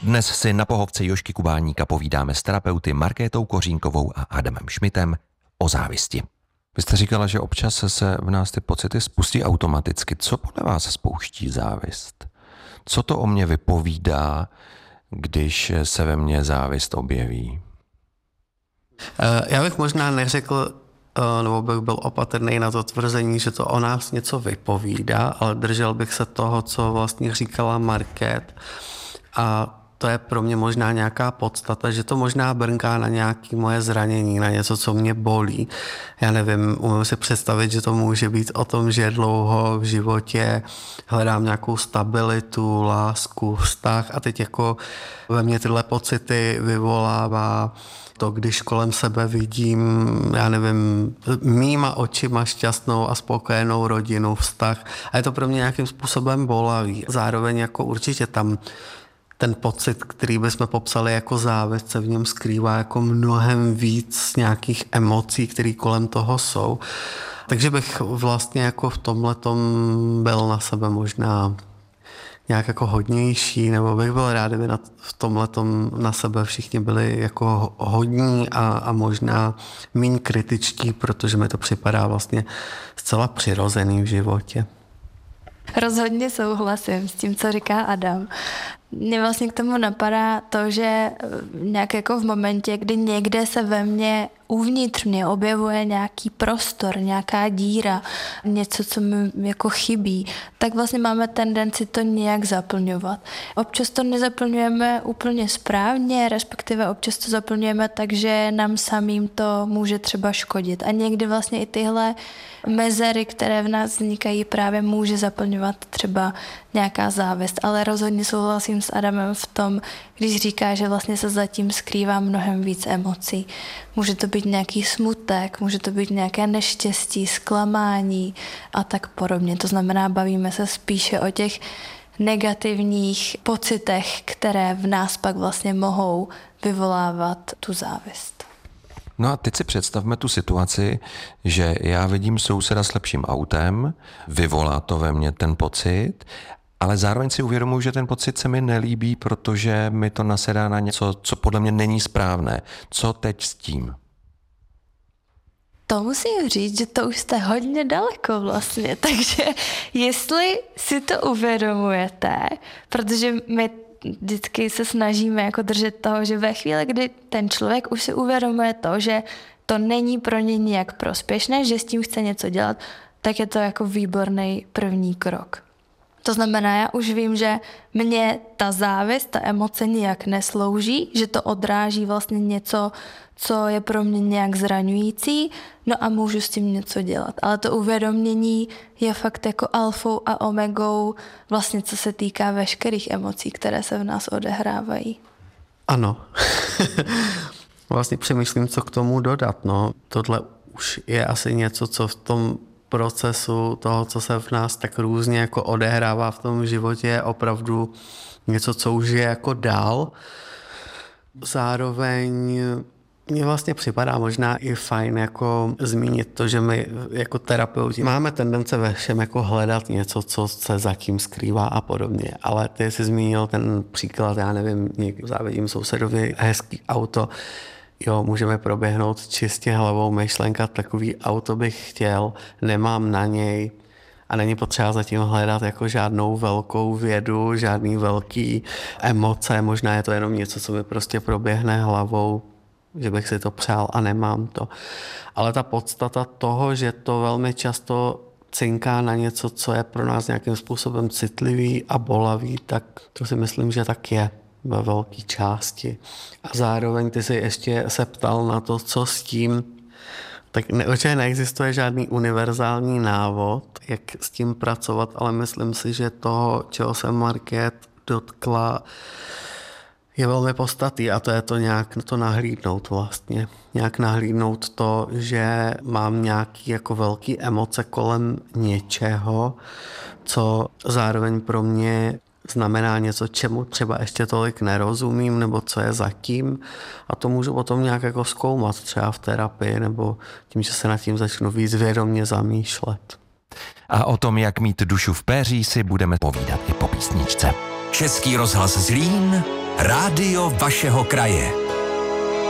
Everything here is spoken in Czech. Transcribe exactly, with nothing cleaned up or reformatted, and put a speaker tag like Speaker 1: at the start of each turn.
Speaker 1: Dnes si na pohovce Jožky Kubáníka povídáme s terapeuty Markétou Kořínkovou a Adamem Šmitem o závisti. Vy jste říkala, že občas se v nás ty pocity spustí automaticky. Co podle vás spouští závist? Co to o mě vypovídá, když se ve mně závist objeví?
Speaker 2: Já bych možná neřekl, nebo bych byl opatrný na to tvrzení, že to o nás něco vypovídá, ale držel bych se toho, co vlastně říkala Markét. A to je pro mě možná nějaká podstata, že to možná brnká na nějaké moje zranění, na něco, co mě bolí. Já nevím, umím si představit, že to může být o tom, že dlouho v životě hledám nějakou stabilitu, lásku, vztah a teď jako ve mně tyhle pocity vyvolává to, když kolem sebe vidím, já nevím, mýma očima šťastnou a spokojenou rodinu, vztah a je to pro mě nějakým způsobem bolavý. Zároveň jako určitě tam ten pocit, který bychom popsali jako závist, se v něm skrývá jako mnohem víc nějakých emocí, které kolem toho jsou. Takže bych vlastně jako v tomhletom byl na sebe možná nějak jako hodnější, nebo bych byl rád, kdyby na, v tomhletom na sebe všichni byli jako hodní a, a možná méně kritičtí, protože mi to připadá vlastně zcela přirozený v životě.
Speaker 3: Rozhodně souhlasím s tím, co říká Adam. Mně vlastně k tomu napadá to, že nějak jako v momentě, kdy někde se ve mně uvnitř mě objevuje nějaký prostor, nějaká díra, něco, co mi jako chybí, tak vlastně máme tendenci to nějak zaplňovat. Občas to nezaplňujeme úplně správně, respektive občas to zaplňujeme tak, že nám samým to může třeba škodit. A někdy vlastně i tyhle mezery, které v nás vznikají, právě může zaplňovat třeba nějaká závist. Ale rozhodně souhlasím s Adamem v tom, když říká, že vlastně se zatím skrývá mnohem víc emocí. Může to být nějaký smutek, může to být nějaké neštěstí, zklamání a tak podobně. To znamená, bavíme se spíše o těch negativních pocitech, které v nás pak vlastně mohou vyvolávat tu závist.
Speaker 1: No a teď si představme tu situaci, že já vidím souseda s lepším autem, vyvolá to ve mně ten pocit, ale zároveň si uvědomuji, že ten pocit se mi nelíbí, protože mi to nasedá na něco, co podle mě není správné. Co teď s tím?
Speaker 3: To musím říct, že to už jste hodně daleko vlastně, takže jestli si to uvědomujete, protože my vždycky se snažíme jako držet toho, že ve chvíli, kdy ten člověk už si uvědomuje to, že to není pro ně nijak prospěšné, že s tím chce něco dělat, tak je to jako výborný první krok. To znamená, já už vím, že mě ta závist, ta emoce nijak neslouží, že to odráží vlastně něco, co je pro mě nějak zraňující, no a můžu s tím něco dělat. Ale to uvědomění je fakt jako alfou a omegou vlastně, co se týká veškerých emocí, které se v nás odehrávají.
Speaker 2: Ano. Vlastně přemýšlím, co k tomu dodat. No. Tohle už je asi něco, co v tom procesu toho, co se v nás tak různě jako odehrává v tom životě, je opravdu něco, co už je jako dál. Zároveň mně vlastně připadá možná i fajn jako zmínit to, že my jako terapeuti máme tendence ve všem jako hledat něco, co se zatím skrývá a podobně. Ale ty jsi zmínil ten příklad, já nevím, někdo závidím sousedovi hezký auto, jo, můžeme proběhnout čistě hlavou myšlenka, takový auto bych chtěl, nemám na něj a není potřeba zatím hledat jako žádnou velkou vědu, žádný velký emoce, možná je to jenom něco, co mi prostě proběhne hlavou, že bych si to přál a nemám to. Ale ta podstata toho, že to velmi často cinká na něco, co je pro nás nějakým způsobem citlivý a bolavý, tak to si myslím, že tak je ve velké části. A zároveň ty si ještě se ptal na to, co s tím, tak ne, určitě neexistuje žádný univerzální návod, jak s tím pracovat, ale myslím si, že toho, čeho se Markét dotkla, je velmi podstatný a to je to nějak to nahlídnout vlastně. Nějak nahlídnout to, že mám nějaký jako velký emoce kolem něčeho, co zároveň pro mě znamená něco, čemu třeba ještě tolik nerozumím, nebo co je zatím. A to můžu potom nějak jako zkoumat třeba v terapii, nebo tím, že se nad tím začnu víc vědomě zamýšlet.
Speaker 1: A o tom, jak mít dušu v péří, si budeme povídat i po písničce.
Speaker 4: Český rozhlas Zlín, Rádio vašeho kraje.